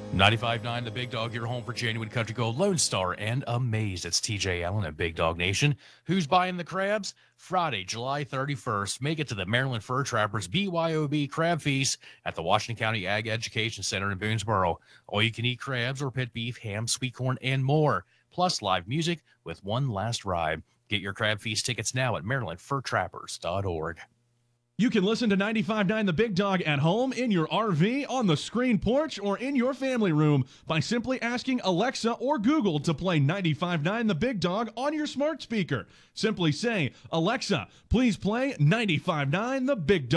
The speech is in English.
95.9 The Big Dog, your home for genuine country gold, Lone Star, and Amaze. It's TJ Allen at Big Dog Nation. Who's buying the crabs? Friday, July 31st. Make it to the Maryland Fur Trappers BYOB Crab Feast at the Washington County Ag Education Center in Boonesboro. All you can eat crabs or pit beef, ham, sweet corn, and more. Plus live music with one last ride. Get your Crab Feast tickets now at MarylandFurTrappers.org. You can listen to 95.9 The Big Dog at home, in your RV, on the screen porch, or in your family room by simply asking Alexa or Google to play 95.9 The Big Dog on your smart speaker. Simply say, Alexa, please play 95.9 The Big Dog.